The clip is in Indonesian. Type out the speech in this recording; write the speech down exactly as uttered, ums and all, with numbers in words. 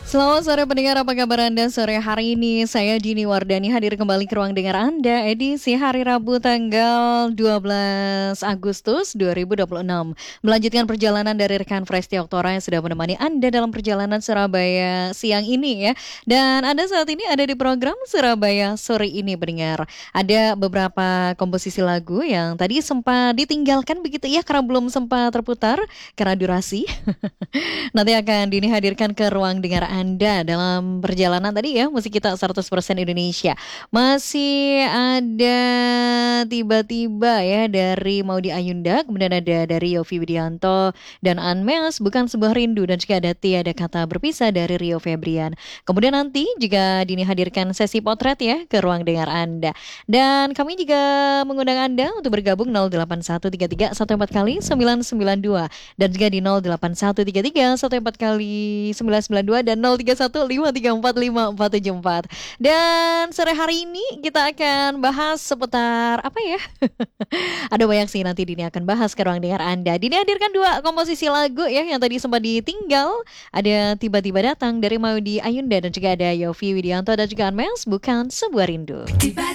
Selamat sore pendengar, apa kabar Anda sore hari ini? Saya Dini Wardani hadir kembali ke ruang dengar Anda edisi hari Rabu tanggal dua belas Agustus dua ribu dua puluh enam. Melanjutkan perjalanan dari rekan Presti Oktora yang sudah menemani Anda dalam perjalanan Surabaya siang ini ya. Dan Anda saat ini ada di program Surabaya sore ini pendengar. Ada beberapa komposisi lagu yang tadi sempat ditinggalkan begitu ya karena belum sempat terputar karena durasi. Nanti akan Dini hadirkan ke ruang dengar Anda dalam perjalanan tadi ya, musik kita seratus persen Indonesia. Masih ada tiba-tiba ya dari Maudy Ayunda, kemudian ada dari Yovie Widianto dan Anmeas, Bukan Sebuah Rindu, dan juga ada Tiada Kata Berpisah dari Rio Febrian. Kemudian nanti juga Dini hadirkan sesi potret ya ke ruang dengar Anda. Dan kami juga mengundang Anda untuk bergabung nol delapan satu tiga tiga satu empat kali sembilan sembilan dua dan juga di nol delapan satu tiga tiga satu empat kali sembilan sembilan dua dan nol tiga satu lima tiga empat lima empat tujuh empat. Dan sore hari ini kita akan bahas seputar apa ya? Ada banyak sih nanti Dini akan bahas ke ruang dengar Anda. Dini hadirkan dua komposisi lagu ya yang tadi sempat ditinggal. Ada Tiba-Tiba Datang dari Maudy Ayunda dan juga ada Yovie Widianto dan juga Anmeas, Bukan Sebuah Rindu. Tiba